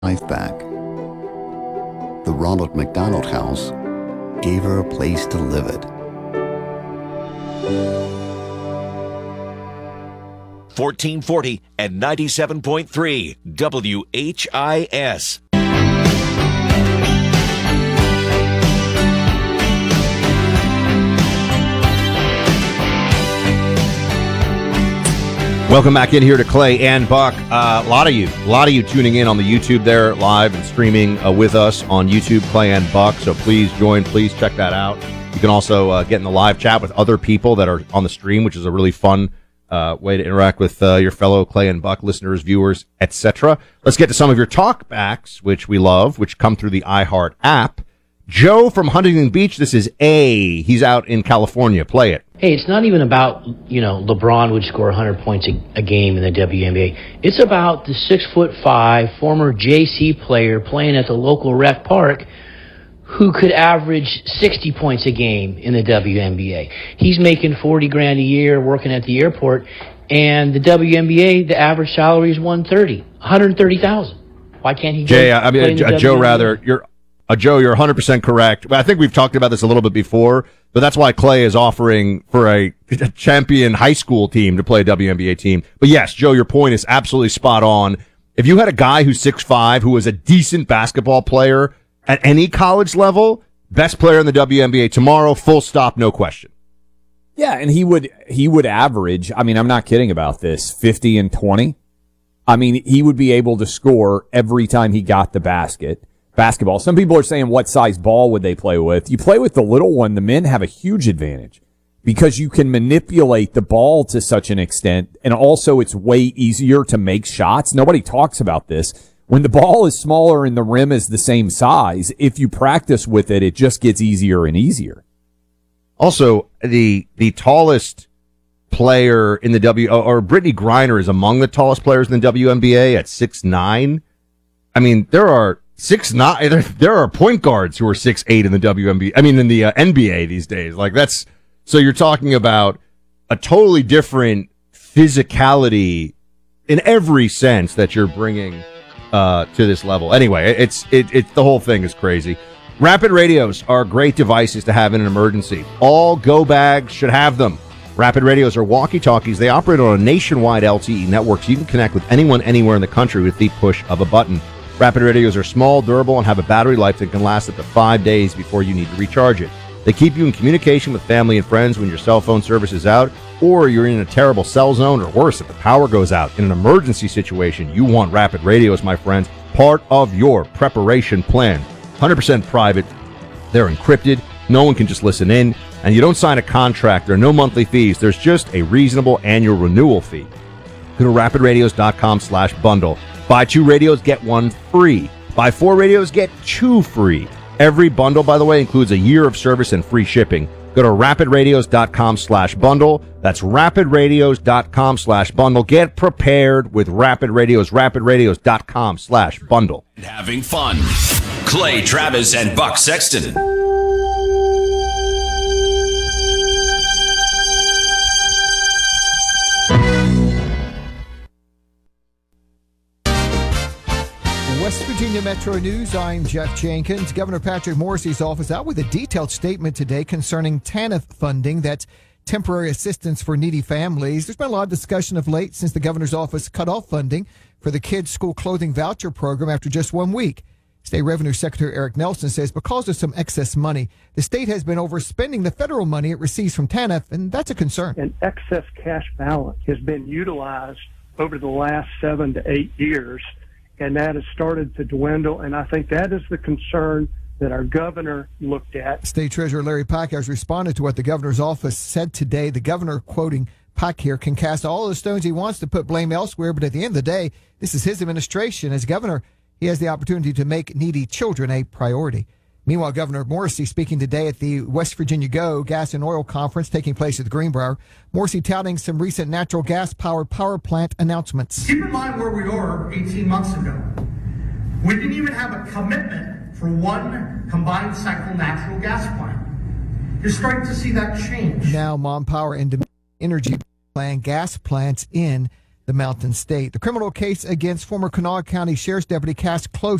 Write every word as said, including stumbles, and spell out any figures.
life back. The Ronald McDonald House gave her a place to live it. fourteen forty and ninety-seven point three W H I S. Welcome back in here to Clay and Buck. Uh, a lot of you, a lot of you tuning in on the YouTube there live and streaming uh, with us on YouTube, Clay and Buck. So please join, please check that out. You can also uh, get in the live chat with other people that are on the stream, which is a really fun uh, way to interact with uh, your fellow Clay and Buck listeners, viewers, et cetera. Let's get to some of your talkbacks, which we love, which come through the iHeart app. Joe from Huntington Beach, this is A. He's out in California. Play it. Hey, it's not even about, you know, LeBron would score one hundred points a, a game in the W N B A. It's about the six foot five former J C player playing at the local rec park who could average sixty points a game in the W N B A. He's making forty grand a year working at the airport, and the W N B A, the average salary is one thirty, one hundred thirty thousand. Why can't he? Jay, I mean, uh, Joe, rather, you're uh, Joe, you're one hundred percent correct. I think we've talked about this a little bit before. But that's why Clay is offering for a, a champion high school team to play a W N B A team. But yes, Joe, your point is absolutely spot on. If you had a guy who's six five, who was a decent basketball player at any college level, best player in the W N B A tomorrow, full stop, no question. Yeah, and he would he would average, I mean, I'm not kidding about this, fifty and twenty. I mean, he would be able to score every time he got the basket. Basketball. Some people are saying, what size ball would they play with? You play with the little one, the men have a huge advantage because you can manipulate the ball to such an extent, and also it's way easier to make shots. Nobody talks about this. When the ball is smaller and the rim is the same size, if you practice with it, it just gets easier and easier. Also, the the tallest player in the W, or Brittany Griner is among the tallest players in the W N B A at six nine. I mean, there are Six nine. There, there are point guards who are six eight in the W N B A. I mean, in the uh, N B A these days. Like that's so you're talking about a totally different physicality in every sense that you're bringing uh, to this level. Anyway, it's it it the whole thing is crazy. Rapid radios are great devices to have in an emergency. All go bags should have them. Rapid radios are walkie-talkies. They operate on a nationwide L T E network, so you can connect with anyone anywhere in the country with the push of a button. Rapid radios are small, durable, and have a battery life that can last up to five days before you need to recharge it. They keep you in communication with family and friends when your cell phone service is out, or you're in a terrible cell zone, or worse, if the power goes out. In an emergency situation, you want rapid radios, my friends, part of your preparation plan. one hundred percent private. They're encrypted. No one can just listen in. And you don't sign a contract. There are no monthly fees. There's just a reasonable annual renewal fee. Go to rapid radios dot com slash bundle. Buy two radios, get one free. Buy four radios, get two free. Every bundle, by the way, includes a year of service and free shipping. Go to rapid radios dot com slash bundle. That's rapid radios dot com slash bundle. Get prepared with Rapid Radios. rapid radios dot com slash bundle. Having fun. Clay Travis and Buck Sexton. West Virginia Metro News, I'm Jeff Jenkins. Governor Patrick Morrisey's office out with a detailed statement today concerning TANF funding, that's temporary assistance for needy families. There's been a lot of discussion of late since the governor's office cut off funding for the kids' school clothing voucher program after just one week. State Revenue Secretary Eric Nelson says because of some excess money, the state has been overspending the federal money it receives from TANF, and that's a concern. An excess cash balance has been utilized over the last seven to eight years, and that has started to dwindle, and I think that is the concern that our governor looked at. State Treasurer Larry Pack has responded to what the governor's office said today. The governor, quoting Pack here, can cast all the stones he wants to put blame elsewhere, but at the end of the day, this is his administration. As governor, he has the opportunity to make needy children a priority. Meanwhile, Governor Morrisey speaking today at the West Virginia Go Gas and Oil Conference taking place at the Greenbrier. Morrisey touting some recent natural gas-powered power plant announcements. Keep in mind where we were eighteen months ago. We didn't even have a commitment for one combined cycle natural gas plant. You're starting to see that change. Now, Mom Power and Dominion Energy plan gas plants in the Mountain State. The criminal case against former Kanawha County Sheriff's Deputy Cass Close